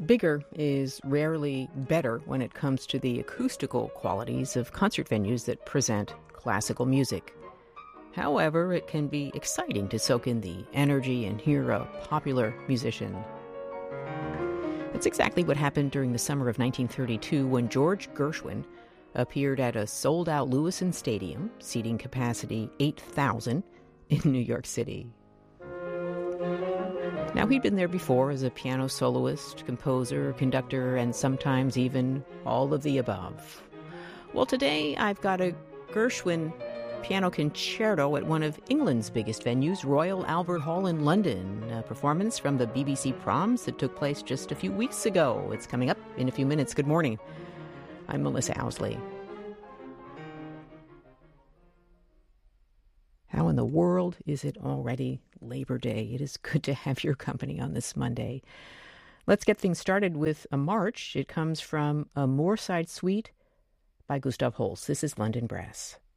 Bigger is rarely better when it comes to the acoustical qualities of concert venues that present classical music. However, it can be exciting to soak in the energy and hear a popular musician. That's exactly what happened during the summer of 1932 when George Gershwin appeared at a sold-out Lewisohn Stadium, seating capacity 8,000 in New York City. Now, he'd been there before as a piano soloist, composer, conductor, and sometimes even all of the above. Well, today I've got a Gershwin piano concerto at one of England's biggest venues, Royal Albert Hall in London, a performance from the BBC Proms that took place just a few weeks ago. It's coming up in a few minutes. Good morning. I'm Melissa Owsley. How in the world is it already Labor Day? It is good to have your company on this Monday. Let's get things started with a march. It comes from a Moorside Suite by Gustav Holst. This is London Brass.